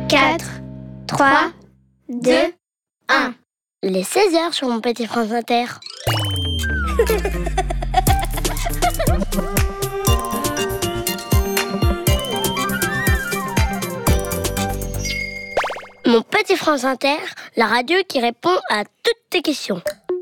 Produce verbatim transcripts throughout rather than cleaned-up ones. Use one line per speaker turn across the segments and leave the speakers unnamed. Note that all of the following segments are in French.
quatre, trois, deux, un. Les seize heures sur mon petit France Inter. Mon petit France Inter, la radio qui répond à toutes tes questions.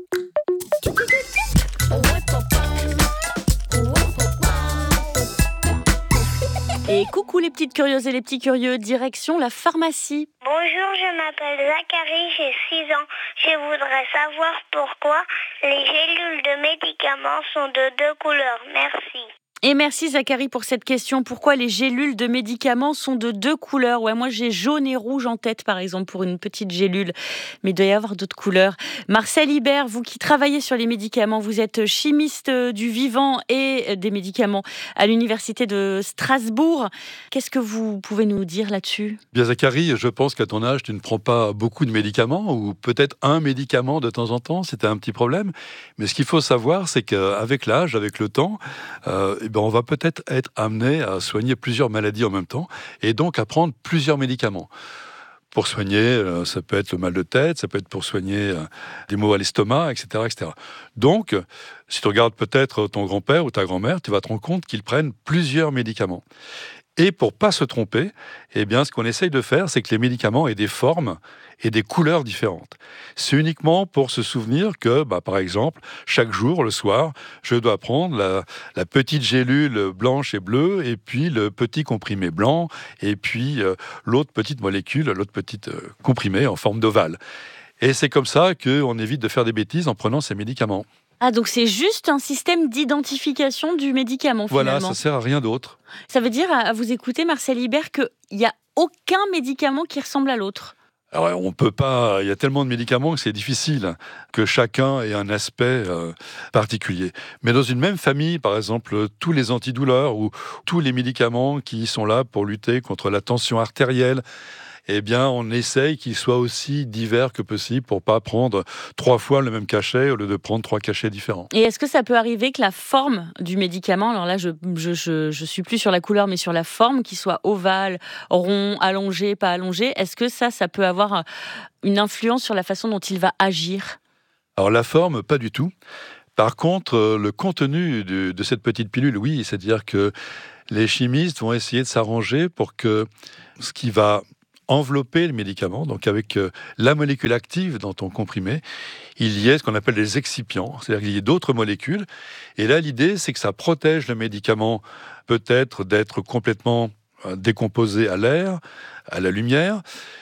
Et coucou les petites curieuses et les petits curieux, direction la pharmacie.
Bonjour, je m'appelle Zachary, j'ai six ans. Je voudrais savoir pourquoi les gélules de médicaments sont de deux couleurs. Merci.
Et merci Zachary pour cette question. Pourquoi les gélules de médicaments sont de deux couleurs ? Ouais, moi j'ai jaune et rouge en tête par exemple pour une petite gélule, mais il doit y avoir d'autres couleurs. Marcel Ibert, vous qui travaillez sur les médicaments, vous êtes chimiste du vivant et des médicaments à l'université de Strasbourg. Qu'est-ce que vous pouvez nous dire là-dessus ?
Bien Zachary, je pense qu'à ton âge, tu ne prends pas beaucoup de médicaments ou peut-être un médicament de temps en temps, c'était un petit problème. Mais ce qu'il faut savoir, c'est qu'avec l'âge, avec le temps, euh, eh ben, on va peut-être être amené à soigner plusieurs maladies en même temps et donc à prendre plusieurs médicaments. Pour soigner, euh, ça peut être le mal de tête, ça peut être pour soigner euh, des maux à l'estomac, et cetera, et cetera. Donc, si tu regardes peut-être ton grand-père ou ta grand-mère, tu vas te rendre compte qu'ils prennent plusieurs médicaments. Et pour pas se tromper, eh bien, ce qu'on essaye de faire, c'est que les médicaments aient des formes et des couleurs différentes. C'est uniquement pour se souvenir que, bah, par exemple, chaque jour, le soir, je dois prendre la, la petite gélule blanche et bleue, et puis le petit comprimé blanc, et puis euh, l'autre petite molécule, l'autre petite euh, comprimé en forme d'ovale. Et c'est comme ça qu'on évite de faire des bêtises en prenant ces médicaments.
Ah, donc c'est juste un système d'identification du médicament, finalement.
Voilà, ça sert à rien d'autre.
Ça veut dire, à vous écouter, Marcel Ibert, qu'il n'y a aucun médicament qui ressemble à l'autre.
Alors, on peut pas. Il y a tellement de médicaments que c'est difficile que chacun ait un aspect euh, particulier. Mais dans une même famille, par exemple, tous les antidouleurs ou tous les médicaments qui sont là pour lutter contre la tension artérielle, eh bien, on essaye qu'ils soient aussi divers que possible pour pas prendre trois fois le même cachet au lieu de prendre trois cachets différents.
Et est-ce que ça peut arriver que la forme du médicament, alors là, je, je, je, je suis plus sur la couleur, mais sur la forme, qu'il soit ovale, rond, allongé, pas allongé, est-ce que ça, ça peut avoir une influence sur la façon dont il va agir ?
Alors, la forme, pas du tout. Par contre, le contenu de, de cette petite pilule, oui, c'est-à-dire que les chimistes vont essayer de s'arranger pour que ce qui va envelopper le médicament, donc avec euh, la molécule active dans ton comprimé, il y ait ce qu'on appelle des excipients, c'est-à-dire qu'il y ait d'autres molécules. Et là, l'idée, c'est que ça protège le médicament peut-être d'être complètement euh, décomposé à l'air, à la lumière.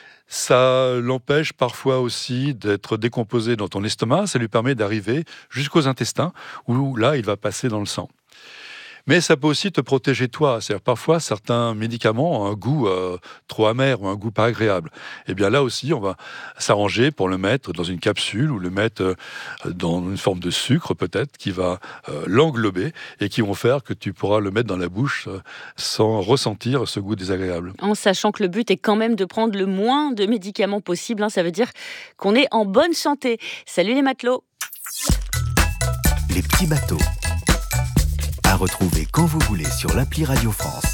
Ça l'empêche parfois aussi d'être décomposé dans ton estomac. Ça lui permet d'arriver jusqu'aux intestins, où là, il va passer dans le sang. Mais ça peut aussi te protéger toi. C'est-à-dire parfois, certains médicaments ont un goût euh, trop amer ou un goût pas agréable. Et bien là aussi, on va s'arranger pour le mettre dans une capsule ou le mettre euh, dans une forme de sucre peut-être qui va euh, l'englober et qui vont faire que tu pourras le mettre dans la bouche euh, sans ressentir ce goût désagréable.
En sachant que le but est quand même de prendre le moins de médicaments possible, hein, ça veut dire qu'on est en bonne santé. Salut les matelots.
Les petits bateaux. À retrouver quand vous voulez sur l'appli Radio France.